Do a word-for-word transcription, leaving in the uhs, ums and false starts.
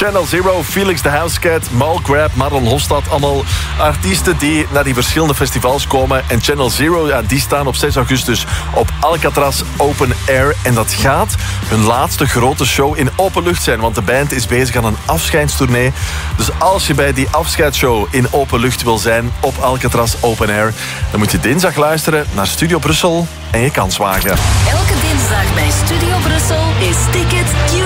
Channel Zero, Felix the Housecat, Mallgrab, Marlon Hofstad. Allemaal artiesten die naar die verschillende festivals komen. En Channel Zero, ja, die staan op zes augustus op Alcatraz Open Air. En dat gaat hun laatste grote show in openlucht zijn. Want de band is bezig aan een afscheidstournee. Dus als je bij die afscheidsshow in openlucht wil zijn op Alcatraz Open Air, dan moet je dinsdag luisteren naar Studio Brussel en je kans wagen. Elke dinsdag bij Studio Brussel is Ticket Q